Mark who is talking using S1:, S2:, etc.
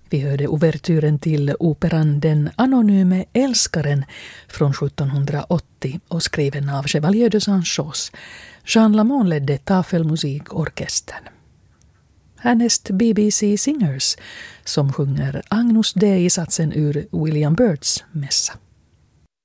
S1: Vi hörde ouvertyren till operan Den anonyme älskaren från 1780 och skriven av Chevalier de Saint-Chose. Jean Lamont ledde tafelmusikorkestern. Härnäst BBC Singers som sjunger Agnus Dei-satsen ur William Byrds mässa.